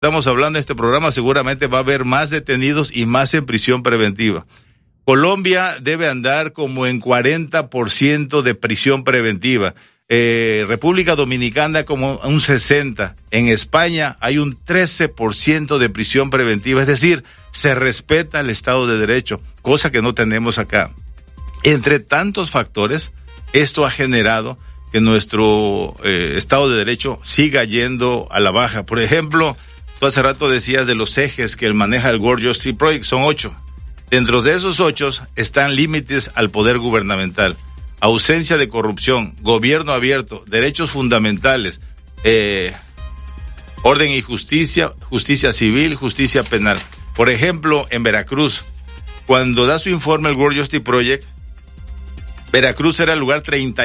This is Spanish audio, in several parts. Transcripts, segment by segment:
estamos hablando de este programa, seguramente va a haber más detenidos y más en prisión preventiva. Colombia debe andar como en 40% de prisión preventiva. República Dominicana como un 60%. En España hay un 13% de prisión preventiva. Es decir, se respeta el Estado de Derecho, cosa que no tenemos acá. Entre tantos factores, esto ha generado que nuestro Estado de Derecho siga yendo a la baja. Por ejemplo, tú hace rato decías de los ejes que maneja el World Justice Project, son 8. Dentro de esos 8 están límites al poder gubernamental, ausencia de corrupción, gobierno abierto, derechos fundamentales, orden y justicia, justicia civil, justicia penal. Por ejemplo, en Veracruz, cuando da su informe el World Justice Project, Veracruz era el lugar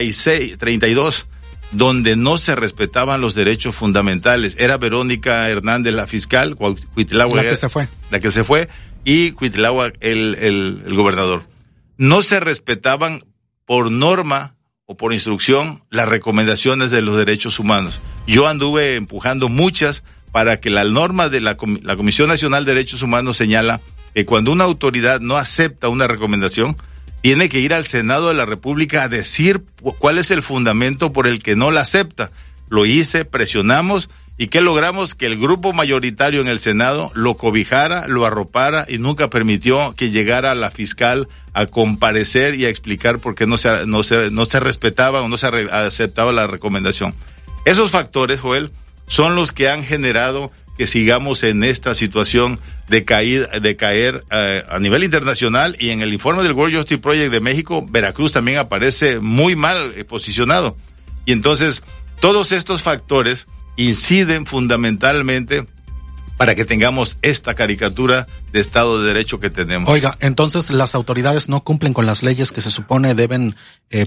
32, donde no se respetaban los derechos fundamentales. Era Verónica Hernández la fiscal, Cuitlahua la que se fue, y Cuitlahua el gobernador. No se respetaban por norma o por instrucción las recomendaciones de los derechos humanos. Yo anduve empujando muchas para que la norma de la Comisión Nacional de Derechos Humanos señala que cuando una autoridad no acepta una recomendación, tiene que ir al Senado de la República a decir cuál es el fundamento por el que no la acepta. Lo hice, presionamos, ¿y qué logramos? Que el grupo mayoritario en el Senado lo cobijara, lo arropara y nunca permitió que llegara la fiscal a comparecer y a explicar por qué no se respetaba o no se aceptaba la recomendación. Esos factores, Joel, son los que han generado que sigamos en esta situación de caer a nivel internacional. Y en el informe del World Justice Project de México, Veracruz también aparece muy mal posicionado. Y entonces, todos estos factores inciden fundamentalmente para que tengamos esta caricatura de Estado de Derecho que tenemos. Oiga, entonces las autoridades no cumplen con las leyes que se supone deben,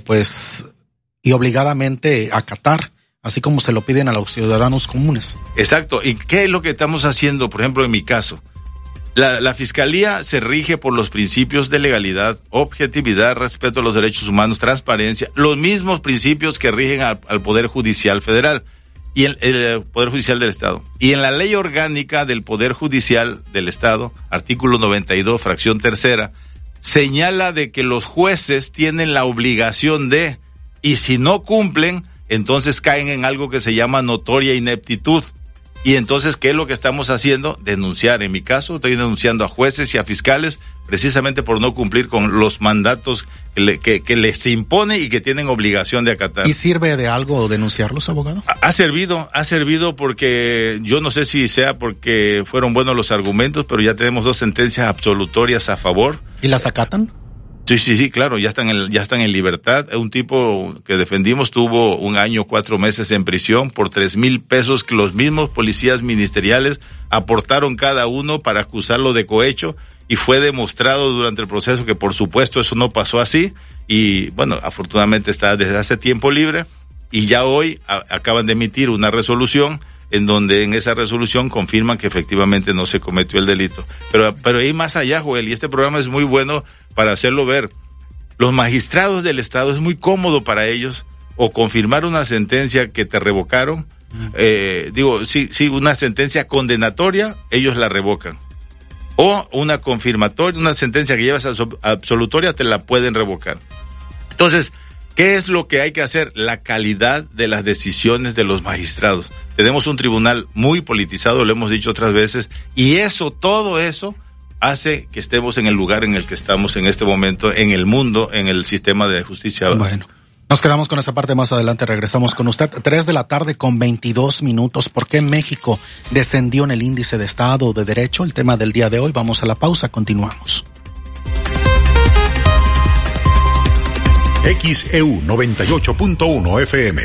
y obligadamente acatar, así como se lo piden a los ciudadanos comunes. Exacto. ¿Y qué es lo que estamos haciendo? Por ejemplo, en mi caso, la Fiscalía se rige por los principios de legalidad, objetividad, respeto a los derechos humanos, transparencia, los mismos principios que rigen al Poder Judicial Federal y el Poder Judicial del Estado. Y en la Ley Orgánica del Poder Judicial del Estado, artículo 92, fracción tercera, señala de que los jueces tienen la obligación de, y si no cumplen, entonces caen en algo que se llama notoria ineptitud. Y entonces, ¿qué es lo que estamos haciendo? Denunciar. En mi caso, estoy denunciando a jueces y a fiscales precisamente por no cumplir con los mandatos que les impone y que tienen obligación de acatar. ¿Y sirve de algo denunciarlos, abogado? Ha servido porque yo no sé si sea porque fueron buenos los argumentos, pero ya tenemos 2 sentencias absolutorias a favor. ¿Y las acatan? Sí, claro, ya están en libertad. Un tipo que defendimos tuvo 1 año, 4 meses en prisión por 3,000 pesos que los mismos policías ministeriales aportaron cada uno para acusarlo de cohecho, y fue demostrado durante el proceso que por supuesto eso no pasó así, y bueno, afortunadamente está desde hace tiempo libre, y ya hoy acaban de emitir una resolución en donde en esa resolución confirman que efectivamente no se cometió el delito. Pero hay más allá, Joel, y este programa es muy bueno para hacerlo ver. Los magistrados del Estado, es muy cómodo para ellos o confirmar una sentencia que te revocaron, una sentencia condenatoria, ellos la revocan. O una confirmatoria, una sentencia que llevas absolutoria, te la pueden revocar. Entonces, ¿qué es lo que hay que hacer? La calidad de las decisiones de los magistrados. Tenemos un tribunal muy politizado, lo hemos dicho otras veces, y todo eso hace que estemos en el lugar en el que estamos en este momento, en el mundo, en el sistema de justicia. Bueno, nos quedamos con esa parte, más adelante regresamos con usted. 3:22 p.m. ¿Por qué México descendió en el índice de Estado de Derecho? El tema del día de hoy. Vamos a la pausa, continuamos. XEU 98.1 FM.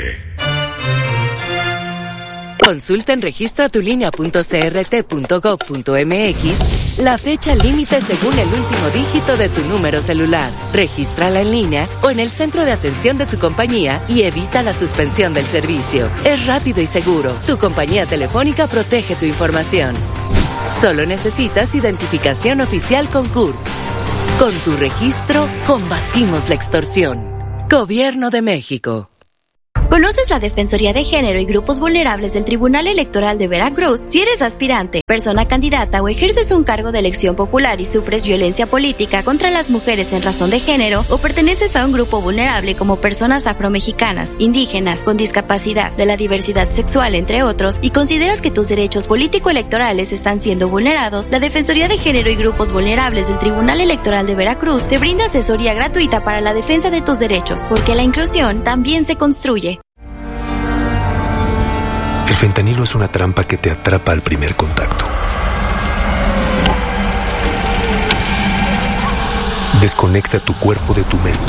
Consulta en registratulinea.crt.gov.mx la fecha límite según el último dígito de tu número celular. Regístrala en línea o en el centro de atención de tu compañía y evita la suspensión del servicio. Es rápido y seguro. Tu compañía telefónica protege tu información. Solo necesitas identificación oficial con CURP. Con tu registro, combatimos la extorsión. Gobierno de México. ¿Conoces la Defensoría de Género y Grupos Vulnerables del Tribunal Electoral de Veracruz? Si eres aspirante, persona candidata o ejerces un cargo de elección popular y sufres violencia política contra las mujeres en razón de género o perteneces a un grupo vulnerable como personas afromexicanas, indígenas, con discapacidad, de la diversidad sexual, entre otros, y consideras que tus derechos político-electorales están siendo vulnerados, la Defensoría de Género y Grupos Vulnerables del Tribunal Electoral de Veracruz te brinda asesoría gratuita para la defensa de tus derechos, porque la inclusión también se construye. El fentanilo es una trampa que te atrapa al primer contacto. Desconecta tu cuerpo de tu mente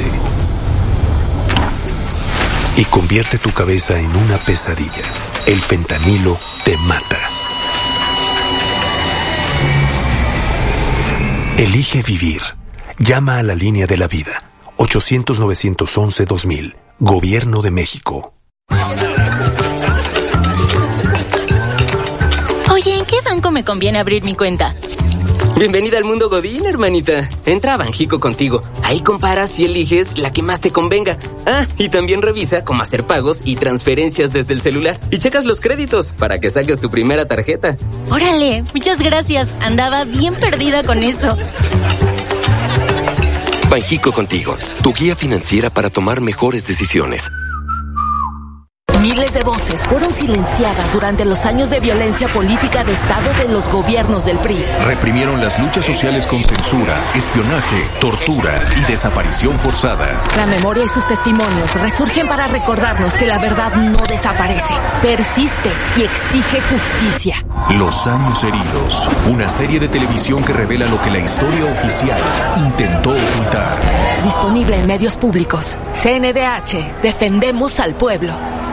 y convierte tu cabeza en una pesadilla. El fentanilo te mata. Elige vivir. Llama a la línea de la vida. 800-911-2000. Gobierno de México. Oye, ¿en qué banco me conviene abrir mi cuenta? Bienvenida al mundo Godín, hermanita. Entra a Banjico Contigo. Ahí comparas y eliges la que más te convenga. Ah, y también revisa cómo hacer pagos y transferencias desde el celular. Y checas los créditos para que saques tu primera tarjeta. Órale, muchas gracias. Andaba bien perdida con eso. Banjico Contigo, tu guía financiera para tomar mejores decisiones. Miles de voces fueron silenciadas durante los años de violencia política de Estado de los gobiernos del PRI. Reprimieron las luchas sociales con censura, espionaje, tortura y desaparición forzada. La memoria y sus testimonios resurgen para recordarnos que la verdad no desaparece, persiste y exige justicia. Los años heridos, una serie de televisión que revela lo que la historia oficial intentó ocultar. Disponible en medios públicos. CNDH, defendemos al pueblo.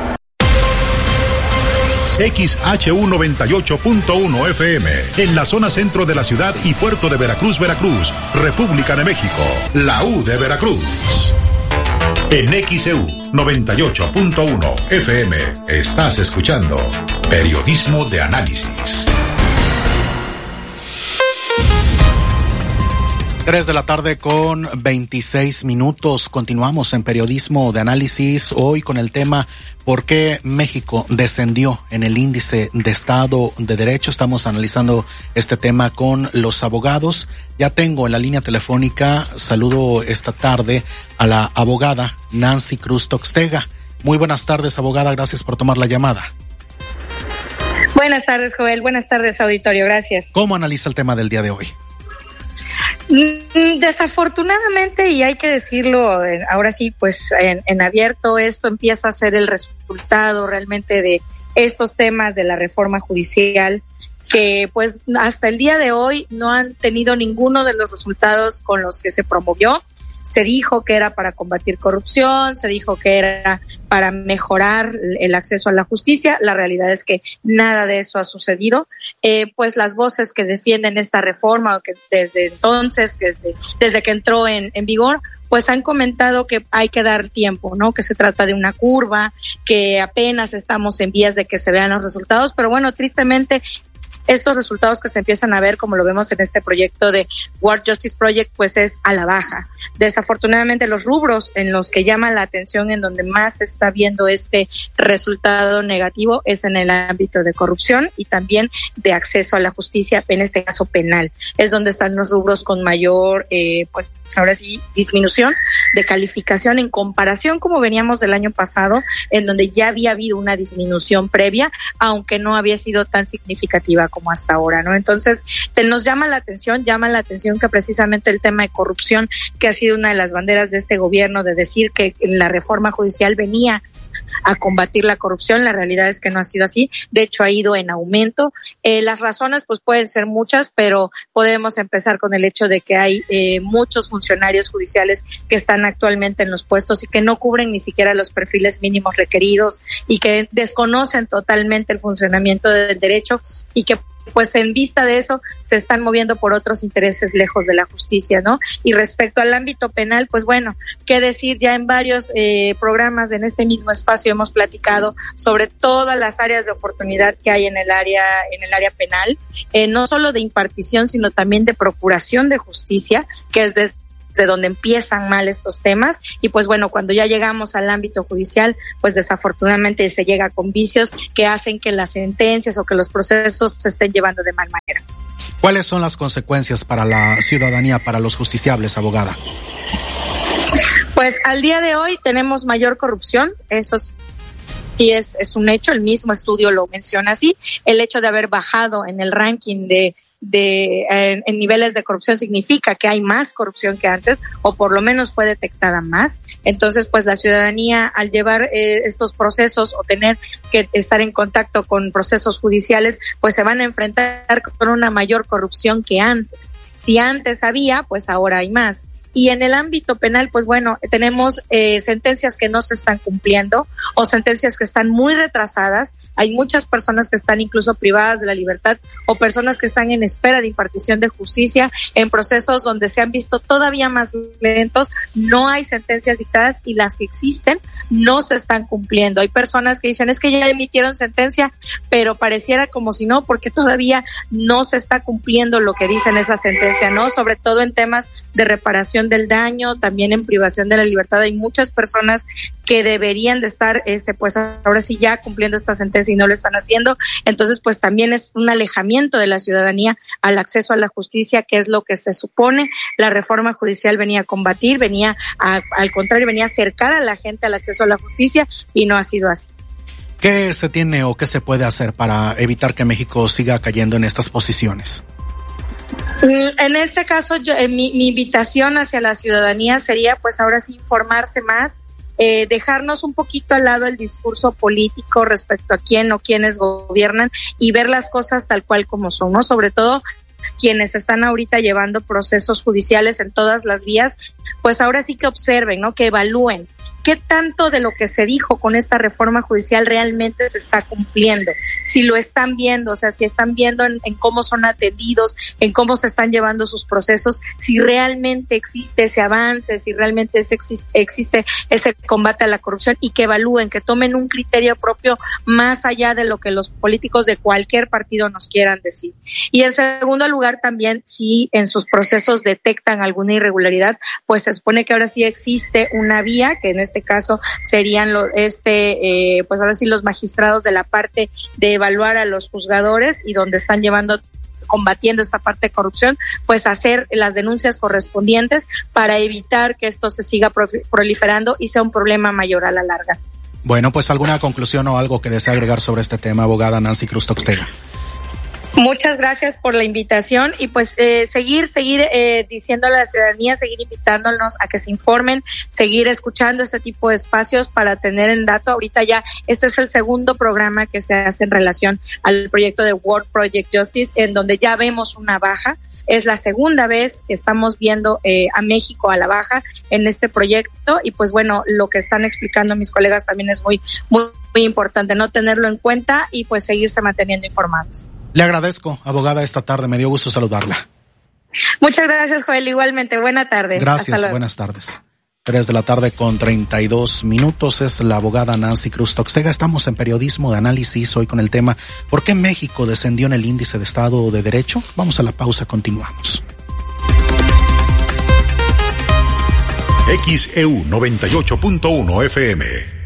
XHU98.1 FM, en la zona centro de la ciudad y puerto de Veracruz, Veracruz, República de México, la U de Veracruz. En XEU 98.1 FM, estás escuchando Periodismo de Análisis. 3 de la tarde con 26 minutos. Continuamos en Periodismo de Análisis hoy con el tema ¿por qué México descendió en el índice de Estado de Derecho? Estamos analizando este tema con los abogados. Ya tengo en la línea telefónica, saludo esta tarde a la abogada Nancy Cruz Toxtega. Muy buenas tardes, abogada, gracias por tomar la llamada. Buenas tardes, Joel. Buenas tardes, auditorio. Gracias. ¿Cómo analiza el tema del día de hoy? Desafortunadamente, y hay que decirlo ahora sí, pues en abierto, esto empieza a ser el resultado realmente de estos temas de la reforma judicial que pues hasta el día de hoy no han tenido ninguno de los resultados con los que se promovió. Se dijo que era para combatir corrupción, se dijo que era para mejorar el acceso a la justicia. La realidad es que nada de eso ha sucedido. Pues las voces que defienden esta reforma, que desde entonces, desde que entró en vigor, pues han comentado que hay que dar tiempo, ¿no? Que se trata de una curva, que apenas estamos en vías de que se vean los resultados, pero bueno, tristemente, estos resultados que se empiezan a ver, como lo vemos en este proyecto de World Justice Project, pues es a la baja. Desafortunadamente, los rubros en los que llama la atención, en donde más se está viendo este resultado negativo, es en el ámbito de corrupción y también de acceso a la justicia, en este caso penal. Es donde están los rubros con mayor, pues ahora sí, disminución de calificación en comparación como veníamos del año pasado, en donde ya había habido una disminución previa, aunque no había sido tan significativa como hasta ahora, ¿no? Entonces, nos llama la atención que precisamente el tema de corrupción, que ha sido una de las banderas de este gobierno, de decir que la reforma judicial venía a combatir la corrupción, la realidad es que no ha sido así, de hecho ha ido en aumento. Las razones pues pueden ser muchas, pero podemos empezar con el hecho de que hay muchos funcionarios judiciales que están actualmente en los puestos y que no cubren ni siquiera los perfiles mínimos requeridos y que desconocen totalmente el funcionamiento del derecho y que pues en vista de eso se están moviendo por otros intereses lejos de la justicia, ¿no? Y respecto al ámbito penal, pues bueno, qué decir, ya en varios programas en este mismo espacio hemos platicado sobre todas las áreas de oportunidad que hay en el área penal, no solo de impartición, sino también de procuración de justicia, que es desde de donde empiezan mal estos temas, y pues bueno, cuando ya llegamos al ámbito judicial, pues desafortunadamente se llega con vicios que hacen que las sentencias o que los procesos se estén llevando de mal manera. ¿Cuáles son las consecuencias para la ciudadanía, para los justiciables, abogada? Pues al día de hoy tenemos mayor corrupción, eso sí es un hecho, el mismo estudio lo menciona así, el hecho de haber bajado en el ranking en niveles de corrupción significa que hay más corrupción que antes, o por lo menos fue detectada más. Entonces, pues la ciudadanía, al llevar estos procesos o tener que estar en contacto con procesos judiciales, pues se van a enfrentar con una mayor corrupción que antes. Si antes había, pues ahora hay más. Y en el ámbito penal, pues bueno, tenemos sentencias que no se están cumpliendo o sentencias que están muy retrasadas. Hay muchas personas que están incluso privadas de la libertad o personas que están en espera de impartición de justicia en procesos donde se han visto todavía más lentos. No hay sentencias dictadas y las que existen no se están cumpliendo. Hay personas que dicen, es que ya emitieron sentencia, pero pareciera como si no, porque todavía no se está cumpliendo lo que dice en esa sentencia, ¿no? Sobre todo en temas de reparación del daño, también en privación de la libertad. Hay muchas personas que deberían de estar, pues ahora sí ya cumpliendo esta sentencia y no lo están haciendo. Entonces, pues también es un alejamiento de la ciudadanía al acceso a la justicia, que es lo que se supone la reforma judicial venía a combatir, al contrario, venía a acercar a la gente al acceso a la justicia, y no ha sido así. ¿Qué se tiene o qué se puede hacer para evitar que México siga cayendo en estas posiciones? En este caso, mi invitación hacia la ciudadanía sería, pues ahora sí, informarse más, dejarnos un poquito al lado el discurso político respecto a quién o quiénes gobiernan y ver las cosas tal cual como son, ¿no? Sobre todo quienes están ahorita llevando procesos judiciales en todas las vías, pues ahora sí que observen, ¿no? Que evalúen qué tanto de lo que se dijo con esta reforma judicial realmente se está cumpliendo. Si lo están viendo, o sea, si están viendo en cómo son atendidos, en cómo se están llevando sus procesos, si realmente existe ese avance, si realmente existe ese combate a la corrupción, y que evalúen, que tomen un criterio propio más allá de lo que los políticos de cualquier partido nos quieran decir. Y en segundo lugar, también, si en sus procesos detectan alguna irregularidad, pues se supone que ahora sí existe una vía, que en este caso serían pues ahora sí los magistrados de la parte de evaluar a los juzgadores, y donde están combatiendo esta parte de corrupción, pues hacer las denuncias correspondientes para evitar que esto se siga proliferando y sea un problema mayor a la larga. Bueno, pues alguna conclusión o algo que desea agregar sobre este tema, abogada Nancy Cruz Toxtega. Muchas gracias por la invitación, y pues seguir diciéndole a la ciudadanía, seguir invitándonos a que se informen, seguir escuchando este tipo de espacios para tener en dato. Ahorita ya este es el segundo programa que se hace en relación al proyecto de World Project Justice, en donde ya vemos una baja. Es la segunda vez que estamos viendo a México a la baja en este proyecto, y pues bueno, lo que están explicando mis colegas también es muy, muy, muy importante, no tenerlo en cuenta y pues seguirse manteniendo informados. Le agradezco, abogada, esta tarde. Me dio gusto saludarla. Muchas gracias, Joel. Igualmente. Buena tarde. Gracias. Buenas tardes. 3:00 p.m. Es la abogada Nancy Cruz Toxtega. Estamos en Periodismo de Análisis hoy con el tema ¿por qué México descendió en el índice de Estado de Derecho? Vamos a la pausa, continuamos. XEU 98.1 FM.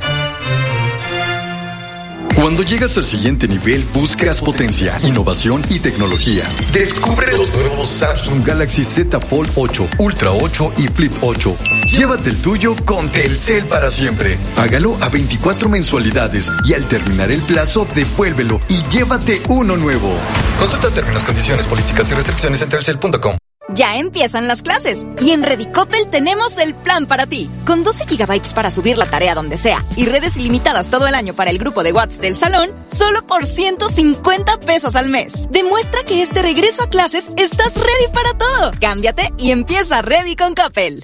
Cuando llegas al siguiente nivel, buscas potencia, innovación y tecnología. Descubre los nuevos Samsung Galaxy Z Fold 8, Ultra 8 y Flip 8. Llévate el tuyo con Telcel para siempre. Págalo a 24 mensualidades y al terminar el plazo, devuélvelo y llévate uno nuevo. Consulta términos, condiciones, políticas y restricciones en telcel.com. Ya empiezan las clases y en Redicopel tenemos el plan para ti. Con 12 GB para subir la tarea donde sea y redes ilimitadas todo el año para el grupo de WhatsApp del salón, solo por 150 pesos al mes. Demuestra que este regreso a clases estás ready para todo. Cámbiate y empieza Ready con Coppel.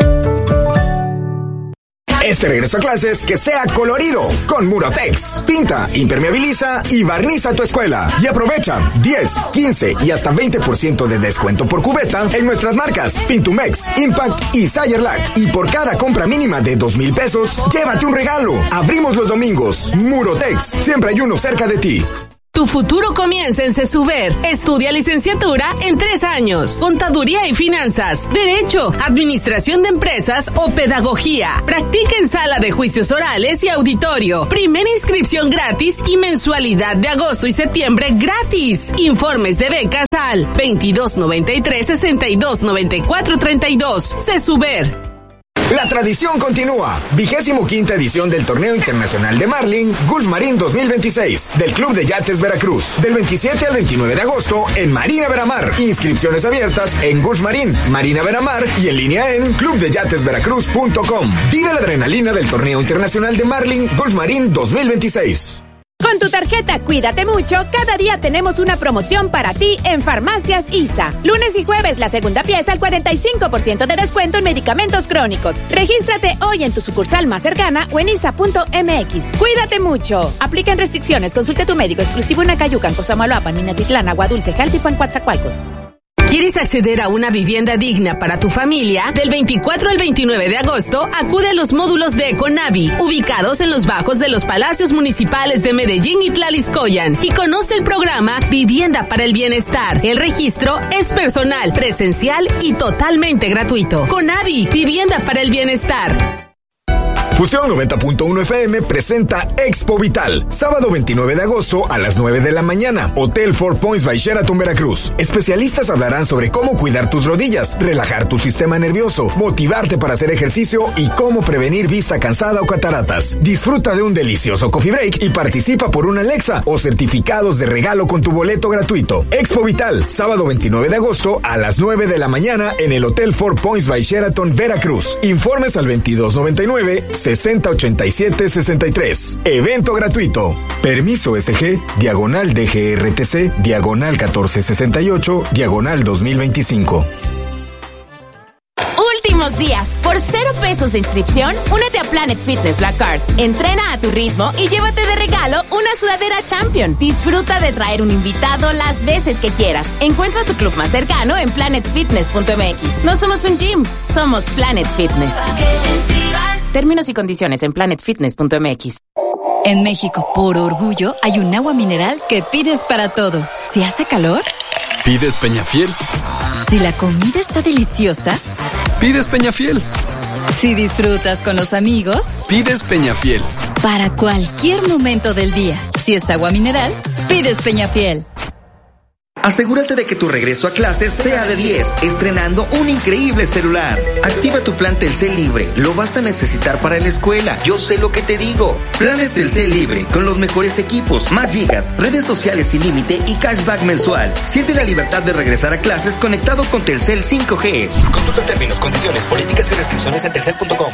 Este regreso a clases que sea colorido con Murotex. Pinta, impermeabiliza y barniza tu escuela. Y aprovecha 10, 15 y hasta 20% de descuento por cubeta en nuestras marcas Pintumex, Impact y Sayerlac. Y por cada compra mínima de 2,000 pesos, llévate un regalo. Abrimos los domingos. Murotex, siempre hay uno cerca de ti. Tu futuro comienza en CESUBER. Estudia licenciatura en 3 años. Contaduría y finanzas, derecho, administración de empresas o pedagogía. Practica en sala de juicios orales y auditorio. Primera inscripción gratis y mensualidad de agosto y septiembre gratis. Informes de becas al 2293-629432. CESUBER. La tradición continúa. 25ª edición del Torneo Internacional de Marlin Gulf Marín 2026 del Club de Yates Veracruz. Del 27 al 29 de agosto en Marina Veramar. Inscripciones abiertas en Gulf Marín, Marina Veramar y en línea en clubdeyatesveracruz.com. Vive la adrenalina del Torneo Internacional de Marlin Gulf Marín 2026. Con tu tarjeta Cuídate Mucho, cada día tenemos una promoción para ti en Farmacias ISA. Lunes y jueves, la segunda pieza al 45% de descuento en medicamentos crónicos. Regístrate hoy en tu sucursal más cercana o en isa.mx. Cuídate mucho. Aplican restricciones. Consulte a tu médico exclusivo en Acayucan, Cosamaloapan, Minatitlán, Agua Dulce, Jaltipan, Coatzacoalcos. ¿Quieres acceder a una vivienda digna para tu familia? Del 24 al 29 de agosto, acude a los módulos de Econavi, ubicados en los bajos de los Palacios Municipales de Medellín y Tlaliscoyan, y conoce el programa Vivienda para el Bienestar. El registro es personal, presencial y totalmente gratuito. Conavi, Vivienda para el Bienestar. Fusión 90.1 FM presenta Expo Vital, sábado 29 de agosto a las 9 de la mañana, Hotel Four Points by Sheraton, Veracruz. Especialistas hablarán sobre cómo cuidar tus rodillas, relajar tu sistema nervioso, motivarte para hacer ejercicio y cómo prevenir vista cansada o cataratas. Disfruta de un delicioso coffee break y participa por una Alexa o certificados de regalo con tu boleto gratuito. Expo Vital, sábado 29 de agosto a las 9 de la mañana en el Hotel Four Points by Sheraton, Veracruz. Informes al 2299 608763. Evento gratuito. Permiso SG, diagonal DGRTC, diagonal 1468, diagonal 2025. Últimos días. Por 0 pesos de inscripción, únete a Planet Fitness Black Card. Entrena a tu ritmo y llévate de regalo una sudadera Champion. Disfruta de traer un invitado las veces que quieras. Encuentra tu club más cercano en planetfitness.mx. No somos un gym, somos Planet Fitness. Términos y condiciones en planetfitness.mx. En México, por orgullo, hay un agua mineral que pides para todo. Si hace calor, ¿pides Peñafiel? Si la comida está deliciosa, ¿pides Peñafiel? Si disfrutas con los amigos, pides Peñafiel. Para cualquier momento del día, si es agua mineral, pides Peñafiel. Asegúrate de que tu regreso a clases sea de 10, estrenando un increíble celular. Activa tu plan Telcel Libre, lo vas a necesitar para la escuela. Yo sé lo que te digo. Planes Telcel Libre, con los mejores equipos, más gigas, redes sociales sin límite y cashback mensual. Siente la libertad de regresar a clases conectado con Telcel 5G. Consulta términos, condiciones, políticas y restricciones en telcel.com.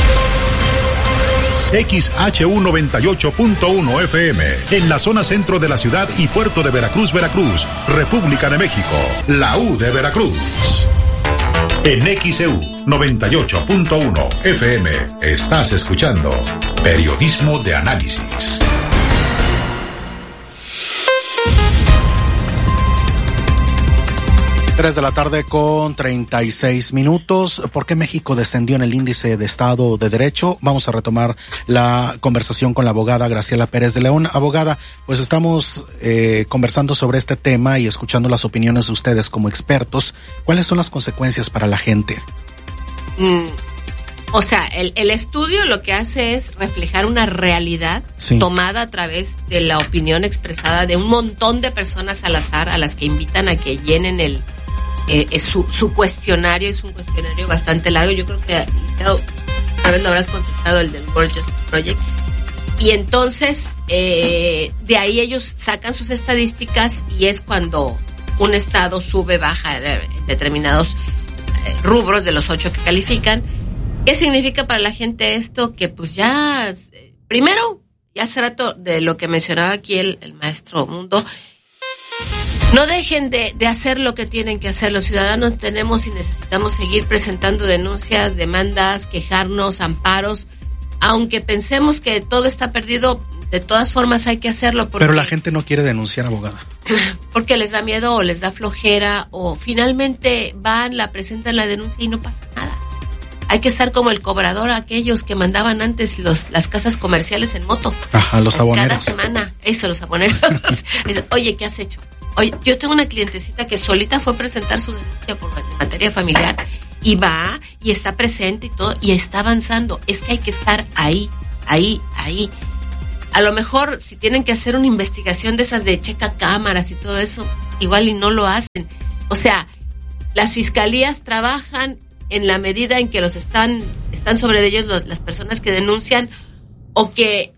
XHU 98.1 FM, en la zona centro de la ciudad y puerto de Veracruz, Veracruz, República de México, la U de Veracruz. En XEU 98.1 FM, estás escuchando Periodismo de Análisis. 3 de la tarde con 36 minutos. ¿Por qué México descendió en el índice de Estado de Derecho? Vamos a retomar la conversación con la abogada Graciela Pérez de León. Abogada, pues estamos conversando sobre este tema y escuchando las opiniones de ustedes como expertos. ¿Cuáles son las consecuencias para la gente? O sea, el estudio lo que hace es reflejar una realidad tomada a través de la opinión expresada de un montón de personas al azar a las que invitan a que llenen su cuestionario. Es un cuestionario bastante largo. Yo creo que tal vez lo habrás consultado, el del World Justice Project. Y entonces, de ahí ellos sacan sus estadísticas y es cuando un estado sube, baja en determinados rubros de los 8 que califican. ¿Qué significa para la gente esto? Que pues ya, primero, ya hace rato de lo que mencionaba aquí el maestro Mundo, no dejen de hacer lo que tienen que hacer. Los ciudadanos tenemos y necesitamos seguir presentando denuncias, demandas, quejarnos, amparos. Aunque pensemos que todo está perdido, de todas formas hay que hacerlo. Pero la gente no quiere denunciar, abogada. Porque les da miedo o les da flojera o finalmente van, la presentan la denuncia y no pasa nada. Hay que estar como el cobrador, aquellos que mandaban antes las casas comerciales en moto. Ajá, los aboneros. Cada semana, eso, los aboneros. Oye, ¿qué has hecho? Oye, yo tengo una clientecita que solita fue a presentar su denuncia por materia familiar y va y está presente y todo y está avanzando. Es que hay que estar ahí. A lo mejor si tienen que hacer una investigación de esas de checa cámaras y todo eso, igual y no lo hacen. O sea, las fiscalías trabajan en la medida en que están sobre ellos las personas que denuncian o que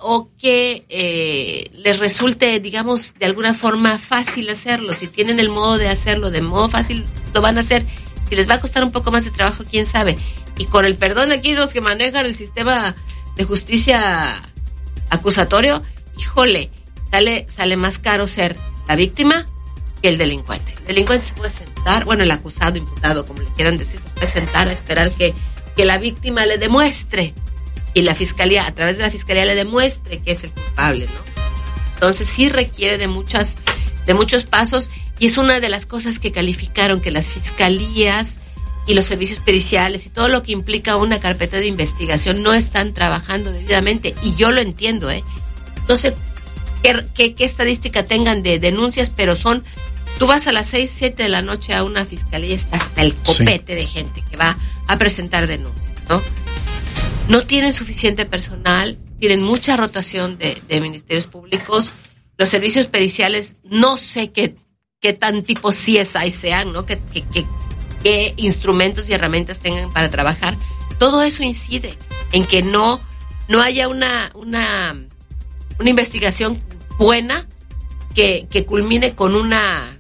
les resulte, digamos, de alguna forma fácil hacerlo. Si tienen el modo de hacerlo de modo fácil, lo van a hacer. Si les va a costar un poco más de trabajo, quién sabe. Y con el perdón aquí, los que manejan el sistema de justicia acusatorio, híjole, sale más caro ser la víctima que el delincuente. El delincuente se puede sentar, bueno, el acusado, imputado, como le quieran decir, se puede sentar a esperar que la víctima le demuestre y la fiscalía, a través de la fiscalía, le demuestre que es el culpable, ¿no? Entonces sí requiere de muchos pasos, y es una de las cosas que calificaron, que las fiscalías y los servicios periciales y todo lo que implica una carpeta de investigación no están trabajando debidamente, y yo lo entiendo, no sé qué estadística tengan de denuncias, pero tú vas a las 6, 7 de la noche a una fiscalía y está hasta el copete de gente que va a presentar denuncias, ¿no? No tienen suficiente personal, tienen mucha rotación de ministerios públicos, los servicios periciales, no sé qué tan tipo CSI sean, ¿no? Qué instrumentos y herramientas tengan para trabajar. Todo eso incide en que no haya una investigación buena que culmine con una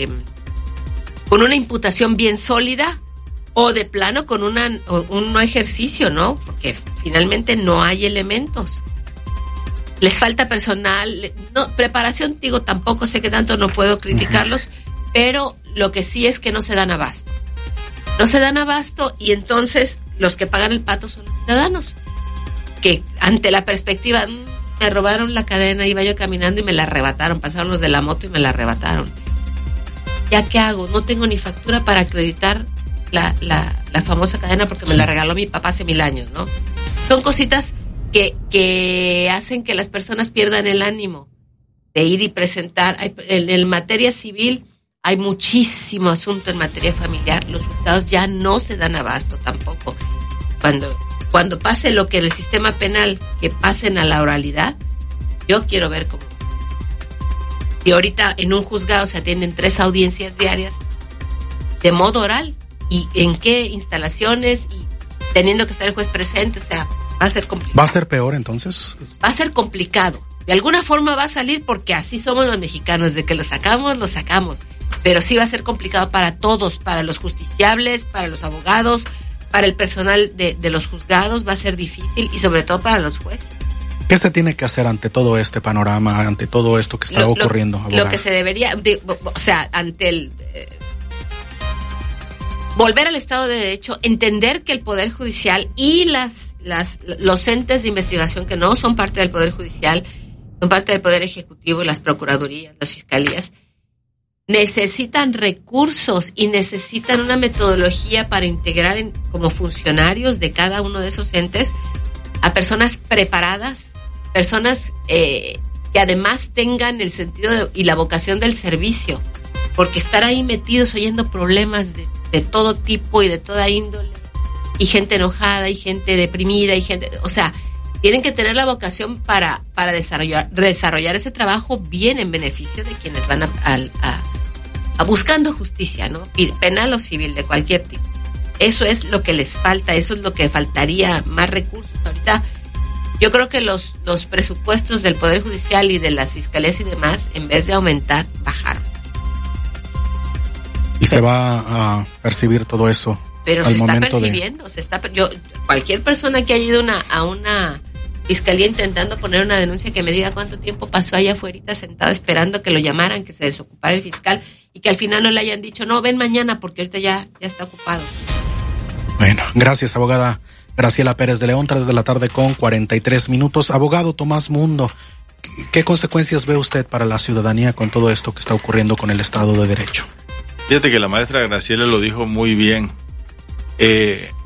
imputación bien sólida, o de plano con un no ejercicio, ¿no? Porque finalmente no hay elementos. Les falta personal, preparación, digo, tampoco sé qué tanto, no puedo criticarlos, pero lo que sí es que no se dan abasto. No se dan abasto, y entonces los que pagan el pato son los ciudadanos, que ante la perspectiva, me robaron la cadena, iba yo caminando y me la arrebataron, pasaron los de la moto y me la arrebataron. ¿Ya qué hago? No tengo ni factura para acreditar la famosa cadena porque me la regaló mi papá hace 1000 años, ¿no? Son cositas que hacen que las personas pierdan el ánimo de ir y presentar. En materia civil hay muchísimo asunto, en materia familiar los juzgados ya no se dan abasto tampoco. Cuando pase lo que en el sistema penal, que pasen a la oralidad, yo quiero ver cómo. Y ahorita en un juzgado se atienden 3 audiencias diarias de modo oral, y en qué instalaciones, y teniendo que estar el juez presente, o sea, va a ser complicado. ¿Va a ser peor entonces? Va a ser complicado. De alguna forma va a salir, porque así somos los mexicanos, de que lo sacamos. Pero sí va a ser complicado para todos, para los justiciables, para los abogados, para el personal de los juzgados, va a ser difícil, y sobre todo para los jueces. ¿Qué se tiene que hacer ante todo este panorama, ante todo esto que está ocurriendo, abogada? Lo que se debería, ante el... volver al Estado de Derecho, entender que el Poder Judicial y los entes de investigación que no son parte del Poder Judicial, son parte del Poder Ejecutivo, las procuradurías, las fiscalías, necesitan recursos y necesitan una metodología para integrar como funcionarios de cada uno de esos entes a personas preparadas, personas que además tengan el sentido y la vocación del servicio, porque estar ahí metidos oyendo problemas de todo tipo y de toda índole, y gente enojada, y gente deprimida, y gente, o sea, tienen que tener la vocación para desarrollar ese trabajo bien en beneficio de quienes van a buscando justicia, ¿no? Penal o civil, de cualquier tipo. Eso es lo que les falta, eso es lo que faltaría, más recursos. Ahorita yo creo que los presupuestos del Poder Judicial y de las fiscalías y demás, en vez de aumentar, bajaron. Y se va a percibir todo eso. Pero se está percibiendo, cualquier persona que haya ido a una fiscalía intentando poner una denuncia, que me diga cuánto tiempo pasó allá afuera sentado esperando que lo llamaran, que se desocupara el fiscal, y que al final no le hayan dicho, no, ven mañana porque ahorita ya está ocupado. Bueno, gracias, abogada Graciela Pérez de León, 3 de la tarde con 43 minutos. Abogado Tomás Mundo, ¿qué consecuencias ve usted para la ciudadanía con todo esto que está ocurriendo con el Estado de Derecho? Fíjate que la maestra Graciela lo dijo muy bien.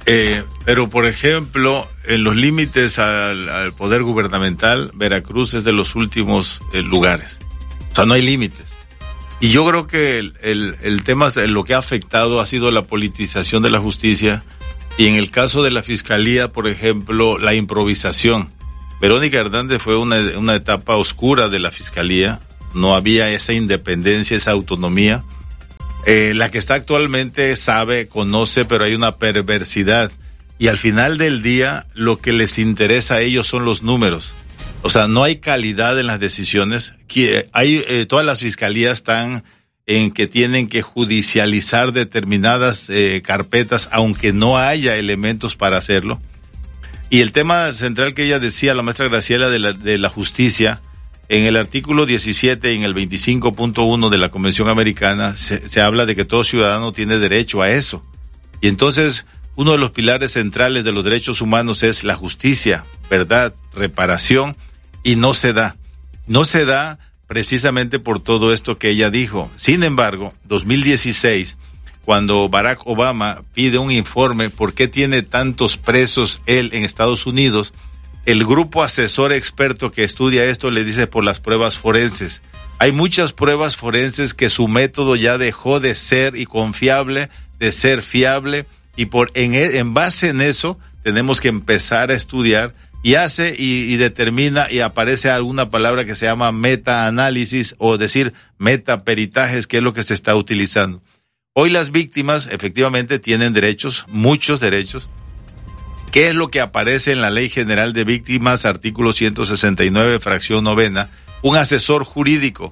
Pero, por ejemplo, en los límites al poder gubernamental, Veracruz es de los últimos lugares. O sea, no hay límites. Y yo creo que el tema, lo que ha afectado ha sido la politización de la justicia, y en el caso de la Fiscalía, por ejemplo, la improvisación. Verónica Hernández fue una etapa oscura de la Fiscalía, no había esa independencia, esa autonomía. La que está actualmente sabe, conoce, pero hay una perversidad. Y al final del día, lo que les interesa a ellos son los números. O sea, no hay calidad en las decisiones. Todas las fiscalías están en que tienen que judicializar determinadas carpetas, aunque no haya elementos para hacerlo. Y el tema central que ella decía, la maestra Graciela, de la justicia, en el artículo 17 y en el 25.1 de la Convención Americana se habla de que todo ciudadano tiene derecho a eso. Y entonces, uno de los pilares centrales de los derechos humanos es la justicia, verdad, reparación, y no se da. No se da precisamente por todo esto que ella dijo. Sin embargo, 2016, cuando Barack Obama pide un informe por qué tiene tantos presos él en Estados Unidos, el grupo asesor experto que estudia esto le dice por las pruebas forenses. Hay muchas pruebas forenses que su método ya dejó de ser y confiable, de ser fiable, y en base en eso tenemos que empezar a estudiar, y determina y aparece alguna palabra que se llama metaanálisis, o decir metaperitajes, que es lo que se está utilizando. Hoy las víctimas efectivamente tienen derechos, muchos derechos. ¿Qué es lo que aparece en la Ley General de Víctimas, artículo 169, fracción 9? Un asesor jurídico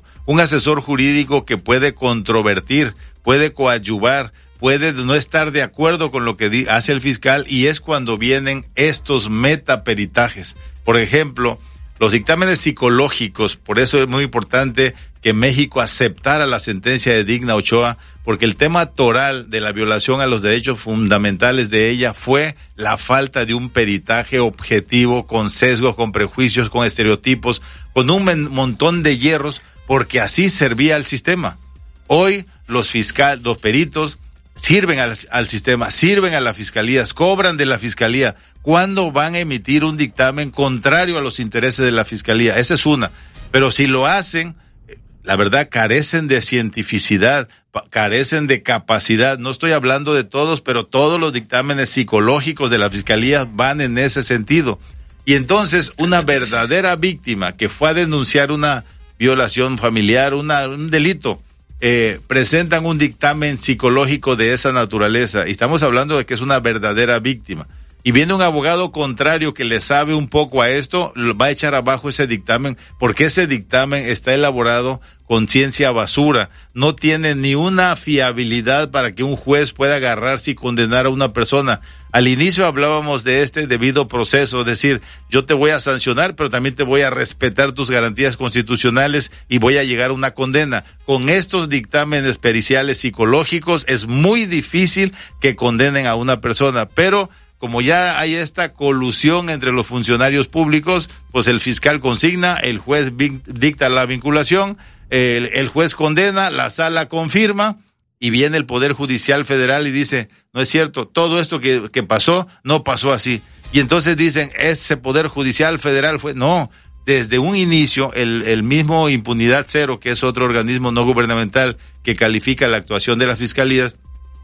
que puede controvertir, puede coadyuvar, puede no estar de acuerdo con lo que hace el fiscal, y es cuando vienen estos metaperitajes. Por ejemplo, los dictámenes psicológicos. Por eso es muy importante que México aceptara la sentencia de Digna Ochoa, porque el tema toral de la violación a los derechos fundamentales de ella fue la falta de un peritaje objetivo, con sesgos, con prejuicios, con estereotipos, con un montón de hierros, porque así servía al sistema. Hoy los peritos sirven al sistema, sirven a las fiscalías, cobran de la fiscalía. ¿Cuándo van a emitir un dictamen contrario a los intereses de la fiscalía? Esa es una. Pero si lo hacen, la verdad, carecen de cientificidad, carecen de capacidad. No estoy hablando de todos, pero todos los dictámenes psicológicos de la fiscalía van en ese sentido. Y entonces, una verdadera víctima que fue a denunciar una violación familiar, un delito, presentan un dictamen psicológico de esa naturaleza, y estamos hablando de que es una verdadera víctima, y viene un abogado contrario que le sabe un poco a esto, va a echar abajo ese dictamen, porque ese dictamen está elaborado con ciencia basura, no tiene ni una fiabilidad para que un juez pueda agarrarse y condenar a una persona. Al inicio hablábamos de este debido proceso, es decir, yo te voy a sancionar, pero también te voy a respetar tus garantías constitucionales y voy a llegar a una condena. Con estos dictámenes periciales psicológicos es muy difícil que condenen a una persona, pero como ya hay esta colusión entre los funcionarios públicos, pues el fiscal consigna, el juez dicta la vinculación, el juez condena, la sala confirma, y viene el Poder Judicial Federal y dice, no es cierto, todo esto que pasó, no pasó así. Y entonces dicen, ese Poder Judicial Federal fue, no, desde un inicio, el mismo Impunidad Cero, que es otro organismo no gubernamental que califica la actuación de las fiscalías,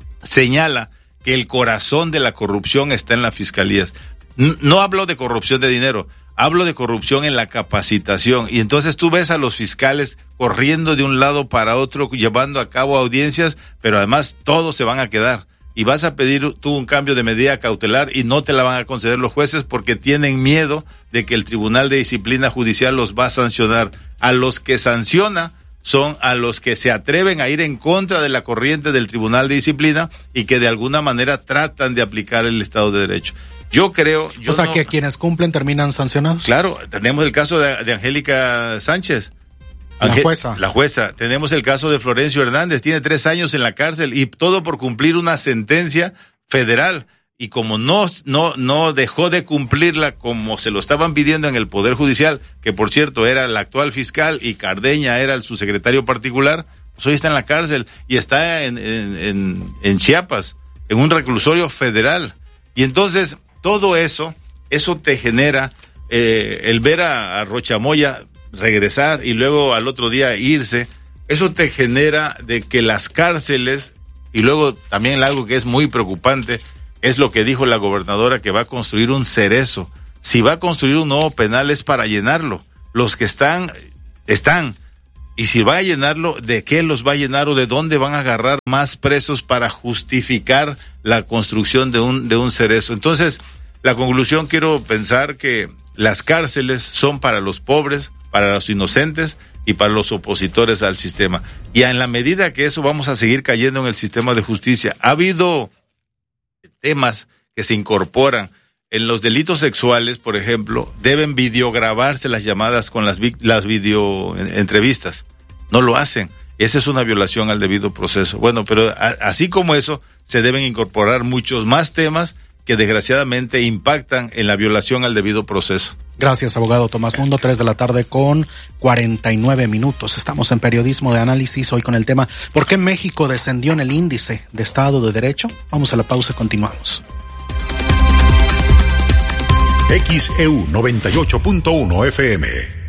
señala que el corazón de la corrupción está en las fiscalías. No hablo de corrupción de dinero, hablo de corrupción en la capacitación. Y entonces tú ves a los fiscales corriendo de un lado para otro, llevando a cabo audiencias, pero además todos se van a quedar. Y vas a pedir tú un cambio de medida cautelar y no te la van a conceder los jueces, porque tienen miedo de que el Tribunal de Disciplina Judicial los va a sancionar. A los que sanciona son a los que se atreven a ir en contra de la corriente del Tribunal de Disciplina y que de alguna manera tratan de aplicar el Estado de Derecho. Yo creo... que quienes cumplen terminan sancionados. Claro, tenemos el caso de Angélica Sánchez. La jueza. Tenemos el caso de Florencio Hernández, tiene 3 años en la cárcel, y todo por cumplir una sentencia federal. Y como no dejó de cumplirla como se lo estaban pidiendo en el Poder Judicial, que por cierto era el actual fiscal y Cardeña era su secretario particular, pues hoy está en la cárcel y está en Chiapas, en un reclusorio federal. Y entonces, todo eso te genera el ver a Rochamoya regresar y luego al otro día irse. Eso te genera de que las cárceles, y luego también algo que es muy preocupante, es lo que dijo la gobernadora, que va a construir un cerezo. Si va a construir un nuevo penal es para llenarlo. Los que están. Y si va a llenarlo, ¿de qué los va a llenar o de dónde van a agarrar más presos para justificar la construcción de un cerezo? Entonces, la conclusión, quiero pensar que las cárceles son para los pobres, para los inocentes y para los opositores al sistema. Y en la medida que eso, vamos a seguir cayendo en el sistema de justicia. Ha habido temas que se incorporan. En los delitos sexuales, por ejemplo, deben videograbarse las llamadas con las video entrevistas. No lo hacen. Esa es una violación al debido proceso. Bueno, pero así como eso, se deben incorporar muchos más temas que desgraciadamente impactan en la violación al debido proceso. Gracias, abogado Tomás Mundo. 3:49 p.m. Estamos en Periodismo de Análisis, hoy con el tema ¿por qué México descendió en el índice de Estado de Derecho? Vamos a la pausa y continuamos. XEU 98.1 FM.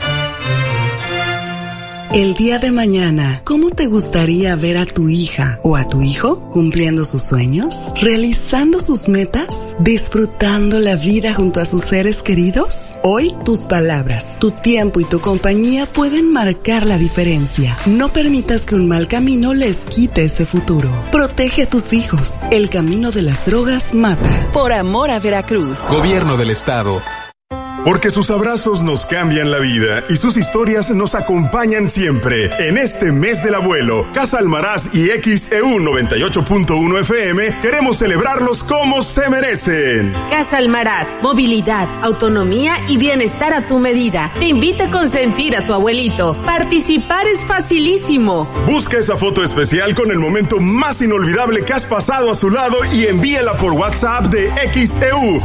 El día de mañana, ¿cómo te gustaría ver a tu hija o a tu hijo cumpliendo sus sueños, realizando sus metas, disfrutando la vida junto a sus seres queridos? Hoy, tus palabras, tu tiempo y tu compañía pueden marcar la diferencia. No permitas que un mal camino les quite ese futuro. Protege a tus hijos. El camino de las drogas mata. Por amor a Veracruz. Gobierno del Estado. Porque sus abrazos nos cambian la vida y sus historias nos acompañan siempre. En este mes del abuelo, Casa Almaraz y XEU 98.1 FM queremos celebrarlos como se merecen. Casa Almaraz, movilidad, autonomía y bienestar a tu medida. Te invita a consentir a tu abuelito. Participar es facilísimo. Busca esa foto especial con el momento más inolvidable que has pasado a su lado y envíala por WhatsApp de XEU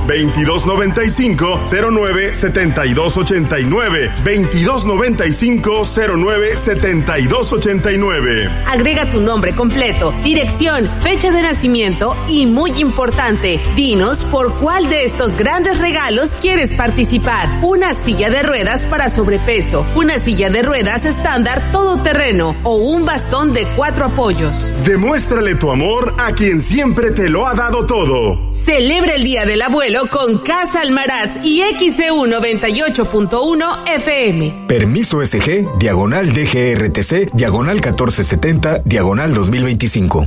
2295-09-7289 2295-09-7289. Agrega tu nombre completo, dirección, fecha de nacimiento y, muy importante, dinos por cuál de estos grandes regalos quieres participar. Una silla de ruedas para sobrepeso, una silla de ruedas estándar todoterreno o un bastón de 4 apoyos. Demuéstrale tu amor a quien siempre te lo ha dado todo. Celebra el Día del Abuelo con Casa Almaraz y XEU 98.1 FM. Permiso SG, diagonal DGRTC, diagonal 1470, diagonal 2025.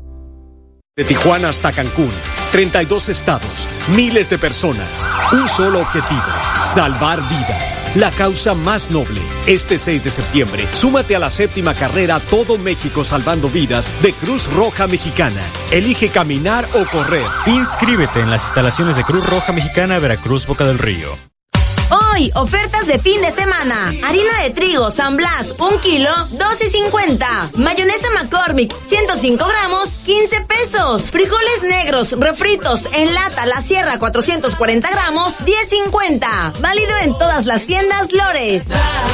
De Tijuana hasta Cancún, 32 estados, miles de personas, un solo objetivo, salvar vidas, la causa más noble. Este 6 de septiembre, súmate a la 7ª carrera Todo México Salvando Vidas de Cruz Roja Mexicana. Elige caminar o correr. Inscríbete en las instalaciones de Cruz Roja Mexicana, Veracruz, Boca del Río. Hoy, ofertas de fin de semana. Harina de trigo San Blas, 1 kilo, $12.50. Mayonesa McCormick, 105 gramos, 15 pesos. Frijoles negros, refritos, en lata La Sierra, 440 gramos, $10.50. Válido en todas las tiendas Lores.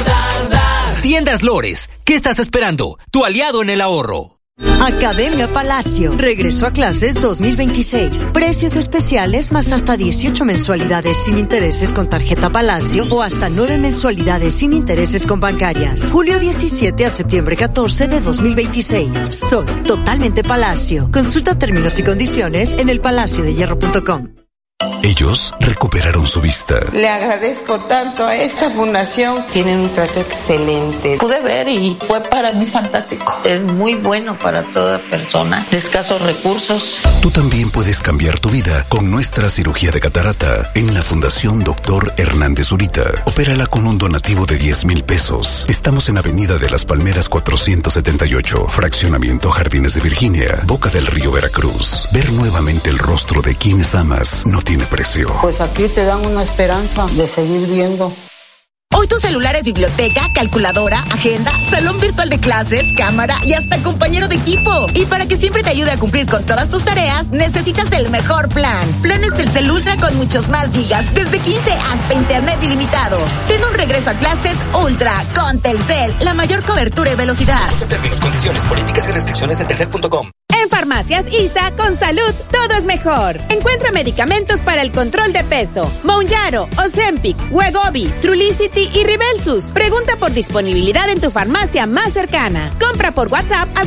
Tiendas Lores, ¿qué estás esperando? Tu aliado en el ahorro. Academia Palacio. Regreso a clases 2026. Precios especiales más hasta 18 mensualidades sin intereses con tarjeta Palacio o hasta 9 mensualidades sin intereses con bancarias. Julio 17 a septiembre 14 de 2026. Soy totalmente Palacio. Consulta términos y condiciones en elpalaciodehierro.com. Ellos recuperaron su vista. Le agradezco tanto a esta fundación. Tienen un trato excelente. Pude ver y fue para mí fantástico. Es muy bueno para toda persona de escasos recursos. Tú también puedes cambiar tu vida con nuestra cirugía de catarata en la Fundación Dr. Hernández Zurita. Opérala con un donativo de 10,000 pesos. Estamos en Avenida de las Palmeras 478, Fraccionamiento Jardines de Virginia, Boca del Río, Veracruz. Ver nuevamente el rostro de quienes amas no tiene precio. Pues aquí te dan una esperanza de seguir viendo. Hoy tu celular es biblioteca, calculadora, agenda, salón virtual de clases, cámara y hasta compañero de equipo. Y para que siempre te ayude a cumplir con todas tus tareas, necesitas el mejor plan. Planes Telcel Ultra con muchos más gigas, desde 15 hasta internet ilimitado. Ten un regreso a clases Ultra con Telcel, la mayor cobertura y velocidad. Términos, condiciones, políticas y restricciones en telcel.com. En Farmacia Farmacias ISA, con salud todo es mejor. Encuentra medicamentos para el control de peso: Mounjaro, Ozempic, Wegovy, Trulicity y Ribelsus. Pregunta por disponibilidad en tu farmacia más cercana. Compra por WhatsApp al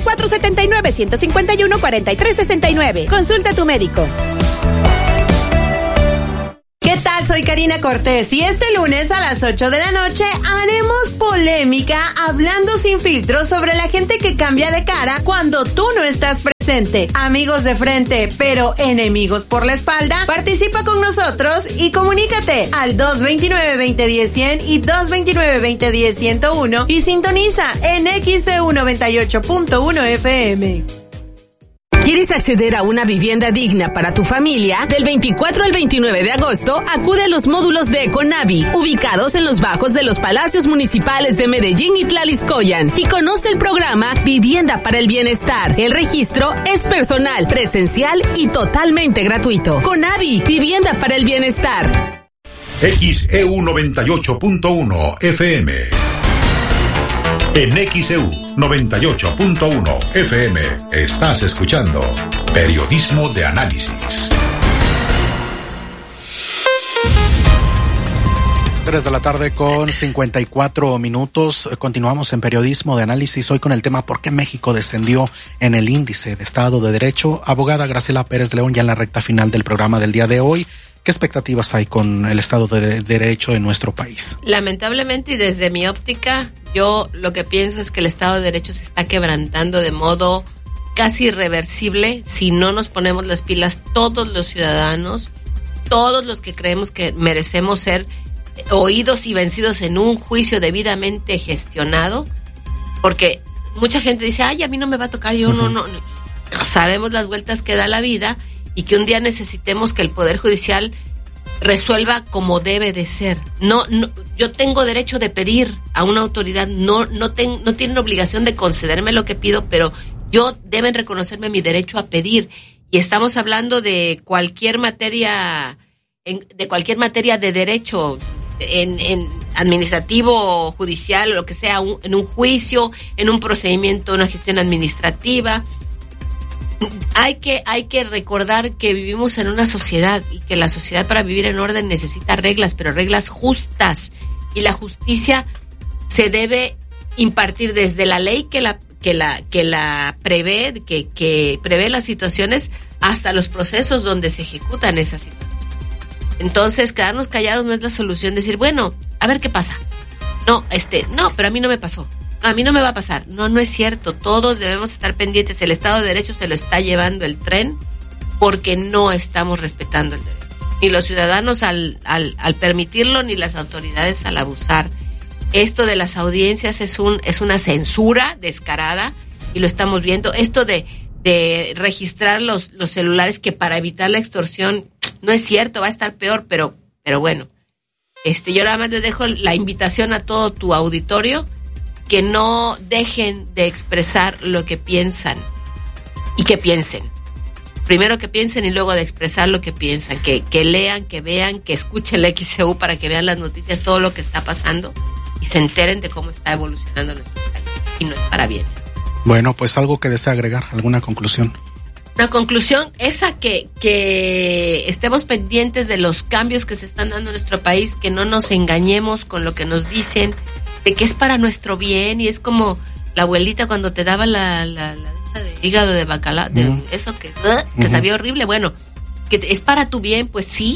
479-151-4369. Consulta a tu médico. ¿Qué tal? Soy Karina Cortés y este lunes a las 8 de la noche haremos polémica hablando sin filtros sobre la gente que cambia de cara cuando tú no estás presente. Amigos de frente, pero enemigos por la espalda. Participa con nosotros y comunícate al 229-2010-100 y 229-2010-101 y sintoniza en XEU 98.1 FM. ¿Quieres acceder a una vivienda digna para tu familia? Del 24 al 29 de agosto, acude a los módulos de Conavi, ubicados en los bajos de los palacios municipales de Medellín y Tlaliscoyan, y conoce el programa Vivienda para el Bienestar. El registro es personal, presencial y totalmente gratuito. Conavi, Vivienda para el Bienestar. XEU 98.1 FM. En XEU 98.1 FM estás escuchando Periodismo de Análisis. 3 de la tarde con 54 minutos. Continuamos en Periodismo de Análisis hoy con el tema ¿por qué México descendió en el índice de Estado de Derecho? Abogada Graciela Pérez de León, ya en la recta final del programa del día de hoy. ¿Qué expectativas hay con el Estado de Derecho en nuestro país? Lamentablemente, y desde mi óptica, yo lo que pienso es que el Estado de Derecho se está quebrantando de modo casi irreversible si no nos ponemos las pilas todos los ciudadanos, todos los que creemos que merecemos ser oídos y vencidos en un juicio debidamente gestionado, porque mucha gente dice, ay, a mí no me va a tocar, yo no sabemos las vueltas que da la vida, y que un día necesitemos que el Poder Judicial resuelva como debe de ser. No, yo tengo derecho de pedir a una autoridad, no tienen obligación de concederme lo que pido, pero deben reconocerme mi derecho a pedir. Y estamos hablando de cualquier materia, de derecho, en administrativo, judicial, o lo que sea, en un juicio, en un procedimiento, una gestión administrativa. Hay que recordar que vivimos en una sociedad y que la sociedad, para vivir en orden, necesita reglas, pero reglas justas, y la justicia se debe impartir desde la ley que la prevé, que prevé las situaciones, hasta los procesos donde se ejecutan esas situaciones. Entonces, quedarnos callados no es la solución. Decir, bueno, a ver qué pasa. No, pero a mí no me pasó. A mí no me va a pasar. No es cierto. Todos debemos estar pendientes. El Estado de Derecho se lo está llevando el tren porque no estamos respetando el derecho. Ni los ciudadanos al permitirlo, ni las autoridades al abusar. Esto de las audiencias es una censura descarada, y lo estamos viendo. Esto de registrar los celulares, que para evitar la extorsión, no es cierto, va a estar peor, pero bueno. Yo nada más les dejo la invitación a todo tu auditorio, que no dejen de expresar lo que piensan, y que piensen. Primero que piensen y luego de expresar lo que piensan. Que lean, que vean, que escuchen la XEU para que vean las noticias, todo lo que está pasando, y se enteren de cómo está evolucionando nuestro país. Y no es para bien. Bueno, pues algo que desea agregar, ¿alguna conclusión? Una conclusión, esa que estemos pendientes de los cambios que se están dando en nuestro país, que no nos engañemos con lo que nos dicen, de que es para nuestro bien, y es como la abuelita cuando te daba la de hígado de bacalao, de eso que sabía horrible. Bueno, que es para tu bien, pues sí,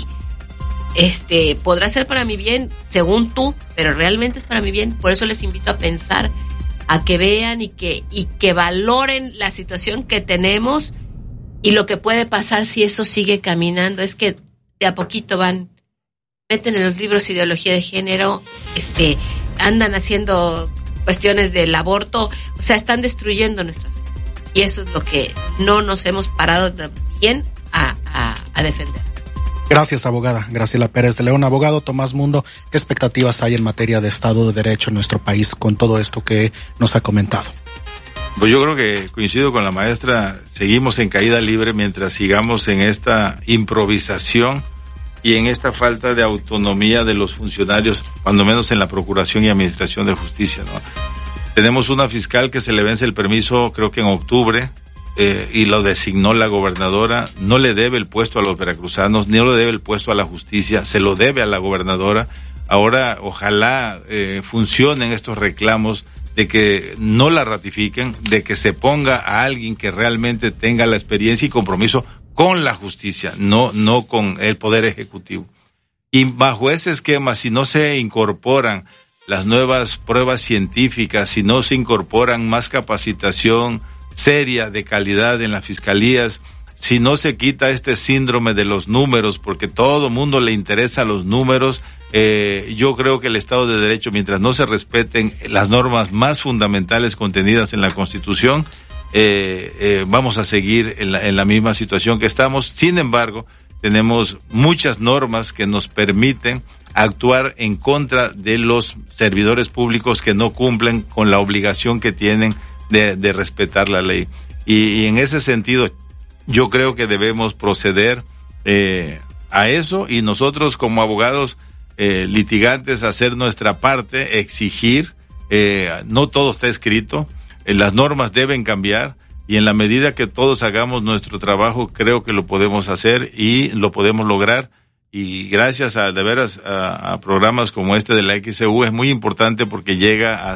podrá ser para mi bien según tú, pero realmente es para mi bien. Por eso les invito a pensar, a que vean y que valoren la situación que tenemos y lo que puede pasar si eso sigue caminando. Es que de a poquito meten en los libros ideología de género, andan haciendo cuestiones del aborto, o sea, están destruyendo nuestra sociedad. Y eso es lo que no nos hemos parado bien a defender. Gracias, abogada Graciela Pérez de León. Abogado Tomás Mundo, ¿qué expectativas hay en materia de Estado de Derecho en nuestro país con todo esto que nos ha comentado? Pues yo creo que coincido con la maestra, seguimos en caída libre mientras sigamos en esta improvisación y en esta falta de autonomía de los funcionarios, cuando menos en la Procuración y Administración de Justicia, ¿no? Tenemos una fiscal que se le vence el permiso, creo que en octubre, y lo designó la gobernadora, no le debe el puesto a los veracruzanos, ni le debe el puesto a la justicia, se lo debe a la gobernadora. Ahora, ojalá funcionen estos reclamos de que no la ratifiquen, de que se ponga a alguien que realmente tenga la experiencia y compromiso con la justicia, no con el Poder Ejecutivo. Y bajo ese esquema, si no se incorporan las nuevas pruebas científicas, si no se incorporan más capacitación seria, de calidad en las fiscalías, si no se quita este síndrome de los números, porque todo mundo le interesa los números, yo creo que el Estado de Derecho, mientras no se respeten las normas más fundamentales contenidas en la Constitución, vamos a seguir en la misma situación que estamos. Sin embargo, tenemos muchas normas que nos permiten actuar en contra de los servidores públicos que no cumplen con la obligación que tienen de respetar la ley. Y en ese sentido, yo creo que debemos proceder a eso, y nosotros como abogados litigantes hacer nuestra parte, exigir. No todo está escrito, las normas deben cambiar, y en la medida que todos hagamos nuestro trabajo, creo que lo podemos hacer y lo podemos lograr. Y gracias a programas como este de la XEU es muy importante, porque llega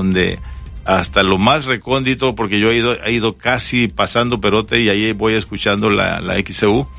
hasta lo más recóndito, porque yo he ido casi pasando Perote, y ahí voy escuchando la XEU.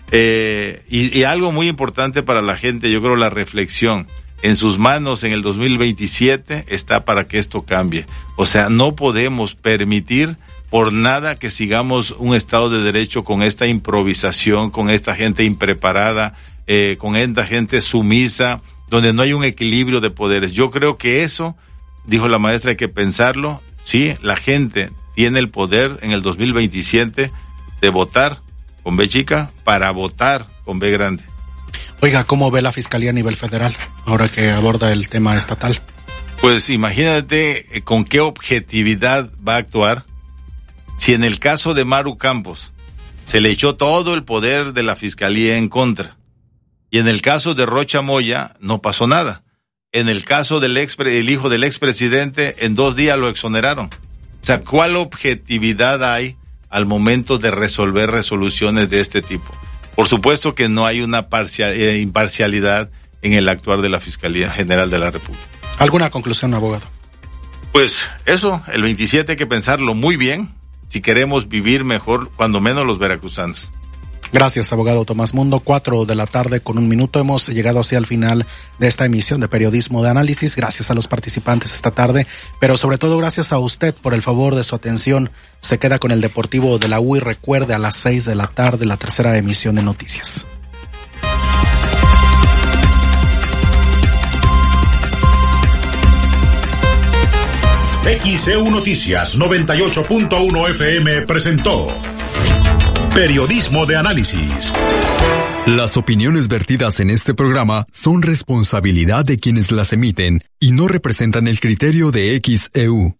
Y algo muy importante para la gente, yo creo, la reflexión. En sus manos en el 2027 está para que esto cambie. O sea, no podemos permitir por nada que sigamos un Estado de Derecho con esta improvisación, con esta gente impreparada, con esta gente sumisa, donde no hay un equilibrio de poderes. Yo creo que eso, dijo la maestra, hay que pensarlo. Sí, la gente tiene el poder en el 2027 de votar con B chica para votar con B grande. Oiga, ¿cómo ve la Fiscalía a nivel federal ahora que aborda el tema estatal? Pues imagínate con qué objetividad va a actuar si en el caso de Maru Campos se le echó todo el poder de la Fiscalía en contra, y en el caso de Rocha Moya no pasó nada. En el caso del hijo del expresidente, en 2 días lo exoneraron. O sea, ¿cuál objetividad hay al momento de resolver resoluciones de este tipo? Por supuesto que no hay una imparcialidad en el actuar de la Fiscalía General de la República. ¿Alguna conclusión, abogado? Pues eso, el 27 hay que pensarlo muy bien si queremos vivir mejor, cuando menos los veracruzanos. Gracias, abogado Tomás Mundo. 4:00 con 1 minuto. Hemos llegado así al final de esta emisión de Periodismo de Análisis. Gracias a los participantes esta tarde, pero sobre todo gracias a usted por el favor de su atención. Se queda con el Deportivo de la U, y recuerde, a las 6:00 la tercera emisión de noticias. XEU Noticias 98.1 FM presentó Periodismo de Análisis. Las opiniones vertidas en este programa son responsabilidad de quienes las emiten y no representan el criterio de XEU.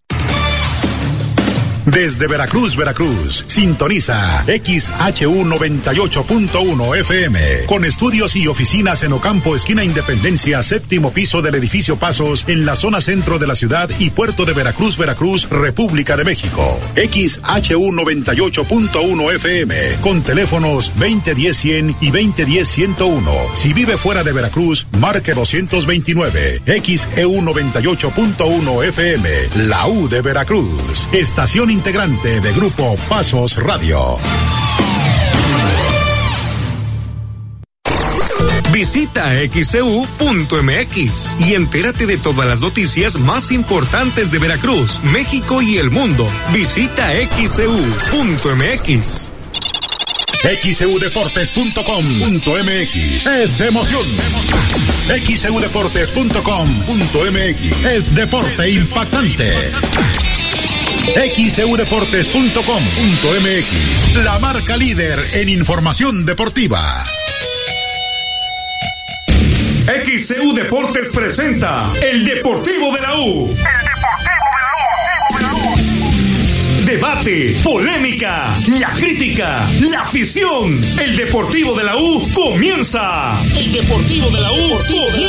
Desde Veracruz, sintoniza XHU 98.1 FM, con estudios y oficinas en Ocampo, esquina Independencia, 7º piso del edificio Pasos, en la zona centro de la ciudad y puerto de Veracruz, República de México. XHU 98.1 FM, con teléfonos 2010-100 y 2010-101. Si vive fuera de Veracruz, marque 229. XEU 98.1 FM, la U de Veracruz. Estación integrante de Grupo Pasos Radio. Visita xeu.mx y entérate de todas las noticias más importantes de Veracruz, México y el mundo. Visita xeu.mx. xeudeportes.com.mx es emoción. xeudeportes.com.mx es deporte impactante. xeudeportes.com.mx, la marca líder en información deportiva. XEU Deportes presenta El Deportivo de la U. Debate, polémica, la crítica, la afición. El Deportivo de la U comienza. El Deportivo de la U comienza.